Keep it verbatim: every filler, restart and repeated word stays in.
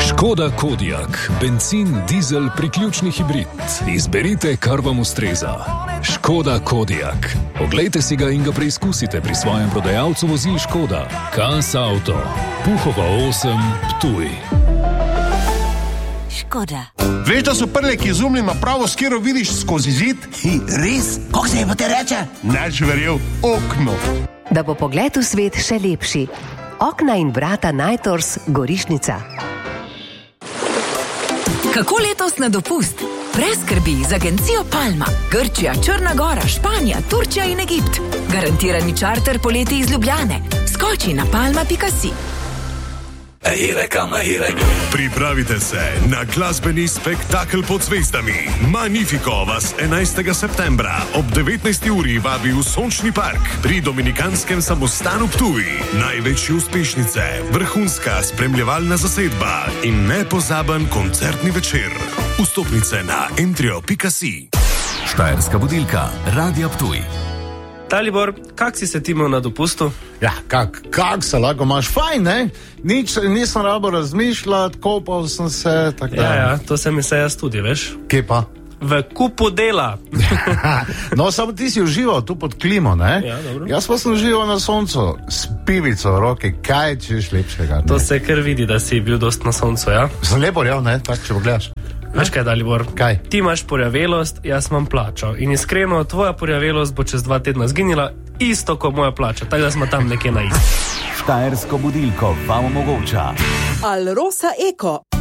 Škoda Kodiaq, bencin, dizel, priključni hibrid. Izberite, kar vam ustreza. Škoda Kodiaq. Oglejte si ga in ga preizkusite pri svojem prodajalcu vozil Škoda. Kas Auto. Puhova osem, Ptuj. Škoda. Veš, da so prleki izumili napravo, s katero vidiš skozi zid? Hi, res? Kako se je pa te reče? Naš verjel, okno. Da bo pogled v svet še lepši. Okna in vrata Najtors, Gorišnica. Kako letos na dopust? Brez skrbi z agencijo Palma. Grčija, Črna Gora, Španija, Turčija in Egipt. Garantirani čarter poleti iz Ljubljane. Skoči na palma pika si. Pripravite se na glasbeni spektakel pod zvezdami. Magnifico vas enajstega septembra ob devetnajsti uri vabi v Sončni park pri Dominikanskem samostanu Ptuj. Največje uspešnice, vrhunska spremljevalna zasedba in nepozaben koncertni večer. Vstopnice na entrio pika si. Štajerska budilka, Radio Ptuj. Dalibor, kak si se ti imel na dopustu? Ja, kak, kak se lahko imaš? Fajn, ne? Nič, nisem rabo razmišljati, kopal sem se, tako da. Ja, ja, to se mi se jaz tudi, veš? Kje pa? V kupu dela. No, samo ti si užival tu pod klimo, ne? Ja, dobro. Jaz pa sem užival na soncu, s pivico v roki, kaj češ lepšega, ne? To se kar vidi, da si bil dost na soncu, ja? Sem lepo real, ne? Tak, če pogledaš. Veš kaj, Dalibor? Kaj? Ti imaš porjavelost, jaz imam plačo. In iskreno, tvoja porjavelost bo čez dva tedna zginila, isto kot moja plača. Tako da smo tam nekje na isti. Štajersko budilko vam omogoča Alrosa Eko.